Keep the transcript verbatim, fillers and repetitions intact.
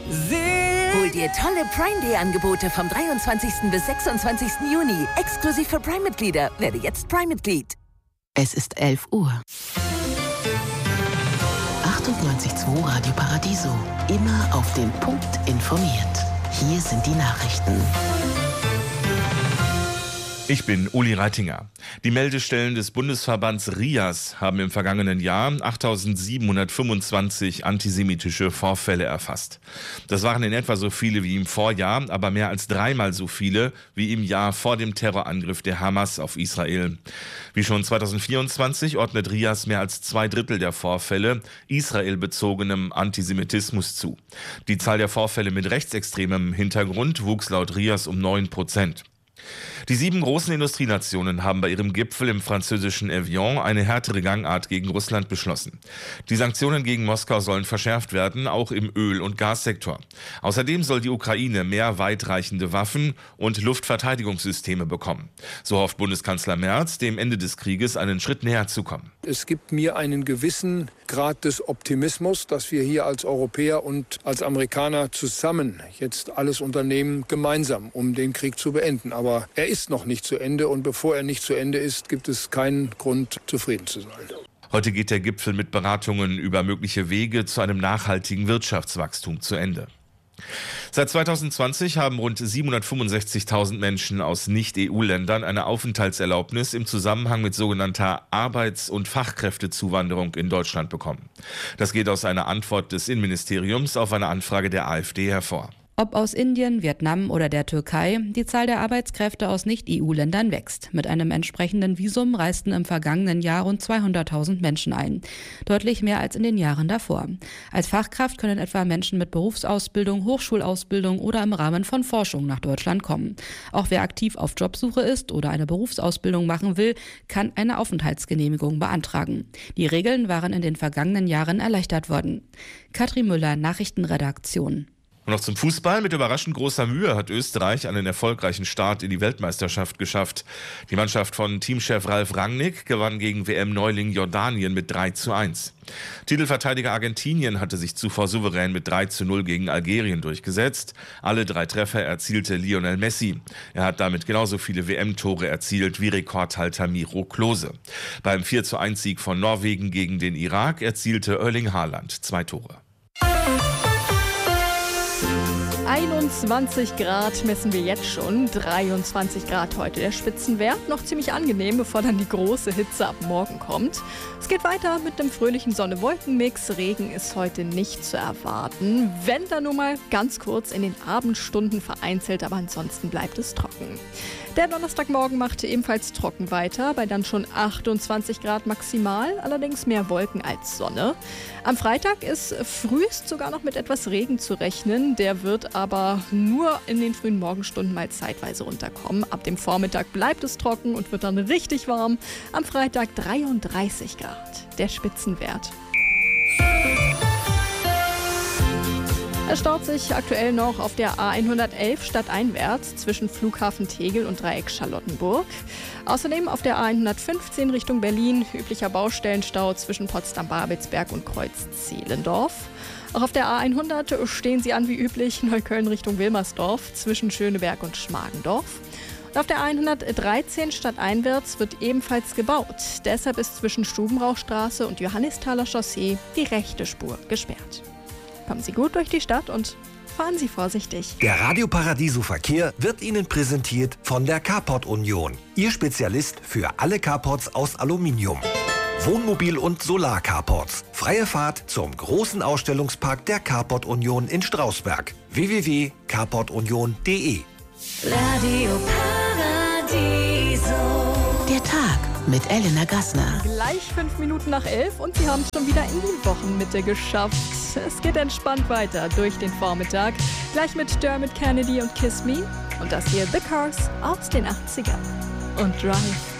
Hol dir tolle Prime Day Angebote vom dreiundzwanzigsten bis sechsundzwanzigsten Juni. Exklusiv für Prime-Mitglieder. Werde jetzt Prime-Mitglied. Es ist elf Uhr. achtundneunzig Komma zwei Radio Paradiso. Immer auf den Punkt informiert. Hier sind die Nachrichten. Ich bin Uli Reitinger. Die Meldestellen des Bundesverbands R I A S haben im vergangenen Jahr achttausendsiebenhundertfünfundzwanzig antisemitische Vorfälle erfasst. Das waren in etwa so viele wie im Vorjahr, aber mehr als dreimal so viele wie im Jahr vor dem Terrorangriff der Hamas auf Israel. Wie schon zweitausendvierundzwanzig ordnet R I A S mehr als zwei Drittel der Vorfälle israelbezogenem Antisemitismus zu. Die Zahl der Vorfälle mit rechtsextremem Hintergrund wuchs laut R I A S um neun Prozent. Die sieben großen Industrienationen haben bei ihrem Gipfel im französischen Evian eine härtere Gangart gegen Russland beschlossen. Die Sanktionen gegen Moskau sollen verschärft werden, auch im Öl- und Gassektor. Außerdem soll die Ukraine mehr weitreichende Waffen und Luftverteidigungssysteme bekommen. So hofft Bundeskanzler Merz, dem Ende des Krieges einen Schritt näher zu kommen. Es gibt mir einen gewissen Grad des Optimismus, dass wir hier als Europäer und als Amerikaner zusammen jetzt alles unternehmen, gemeinsam, um den Krieg zu beenden. Aber er ist noch nicht zu Ende und bevor er nicht zu Ende ist, gibt es keinen Grund, zufrieden zu sein. Heute geht der Gipfel mit Beratungen über mögliche Wege zu einem nachhaltigen Wirtschaftswachstum zu Ende. Seit zweitausendzwanzig haben rund siebenhundertfünfundsechzigtausend Menschen aus Nicht-E U-Ländern eine Aufenthaltserlaubnis im Zusammenhang mit sogenannter Arbeits- und Fachkräftezuwanderung in Deutschland bekommen. Das geht aus einer Antwort des Innenministeriums auf eine Anfrage der AfD hervor. Ob aus Indien, Vietnam oder der Türkei, die Zahl der Arbeitskräfte aus Nicht-E U-Ländern wächst. Mit einem entsprechenden Visum reisten im vergangenen Jahr rund zweihunderttausend Menschen ein. Deutlich mehr als in den Jahren davor. Als Fachkraft können etwa Menschen mit Berufsausbildung, Hochschulausbildung oder im Rahmen von Forschung nach Deutschland kommen. Auch wer aktiv auf Jobsuche ist oder eine Berufsausbildung machen will, kann eine Aufenthaltsgenehmigung beantragen. Die Regeln waren in den vergangenen Jahren erleichtert worden. Katrin Müller, Nachrichtenredaktion. Und noch zum Fußball. Mit überraschend großer Mühe hat Österreich einen erfolgreichen Start in die Weltmeisterschaft geschafft. Die Mannschaft von Teamchef Ralf Rangnick gewann gegen W M-Neuling Jordanien mit drei zu eins. Titelverteidiger Argentinien hatte sich zuvor souverän mit drei zu null gegen Algerien durchgesetzt. Alle drei Treffer erzielte Lionel Messi. Er hat damit genauso viele W M-Tore erzielt wie Rekordhalter Miro Klose. Beim vier zu eins Sieg von Norwegen gegen den Irak erzielte Erling Haaland zwei Tore. einundzwanzig Grad messen wir jetzt schon, dreiundzwanzig Grad heute der Spitzenwert. Noch ziemlich angenehm, bevor dann die große Hitze ab morgen kommt. Es geht weiter mit dem fröhlichen Sonne-Wolken-Mix. Regen ist heute nicht zu erwarten. Wenn dann nur mal ganz kurz in den Abendstunden vereinzelt, aber ansonsten bleibt es trocken. Der Donnerstagmorgen machte ebenfalls trocken weiter, bei dann schon achtundzwanzig Grad maximal, allerdings mehr Wolken als Sonne. Am Freitag ist frühest sogar noch mit etwas Regen zu rechnen, der wird aber nur in den frühen Morgenstunden mal zeitweise runterkommen. Ab dem Vormittag bleibt es trocken und wird dann richtig warm. Am Freitag dreiunddreißig Grad, der Spitzenwert. Es staut sich aktuell noch auf der A hundertelf stadteinwärts zwischen Flughafen Tegel und Dreieck Charlottenburg. Außerdem auf der A hundertfünfzehn Richtung Berlin üblicher Baustellenstau zwischen Potsdam-Babelsberg und Kreuz-Zehlendorf. Auch auf der A hundert stehen sie an wie üblich Neukölln Richtung Wilmersdorf zwischen Schöneberg und Schmargendorf. Und auf der A hundertdreizehn stadteinwärts wird ebenfalls gebaut. Deshalb ist zwischen Stubenrauchstraße und Johannisthaler Chaussee die rechte Spur gesperrt. Kommen Sie gut durch die Stadt und fahren Sie vorsichtig. Der Radio Paradiso Verkehr wird Ihnen präsentiert von der Carport Union. Ihr Spezialist für alle Carports aus Aluminium. Wohnmobil- und Solar-Carports. Freie Fahrt zum großen Ausstellungspark der Carport Union in Strausberg. w w w punkt carport union punkt d e Radio Paradiso. Der Tag mit Elena Gassner. Gleich fünf Minuten nach elf und Sie haben es schon wieder in die Wochenmitte geschafft. Es geht entspannt weiter durch den Vormittag. Gleich mit Dermot Kennedy und Kiss Me. Und das hier The Cars aus den achtzigern. Und Drive.